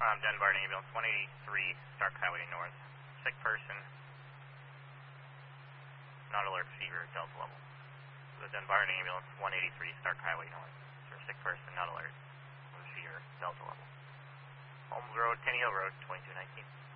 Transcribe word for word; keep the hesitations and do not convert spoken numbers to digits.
Um, Dunbar Ambulance one eighty-three, Stark Highway North. Sick person, not alert, fever, Delta level. The Dunbar Ambulance one eighty-three, Stark Highway North. For sick person, not alert, with fever, Delta level. Holmes Road, Tenny Hill Road, twenty-two nineteen.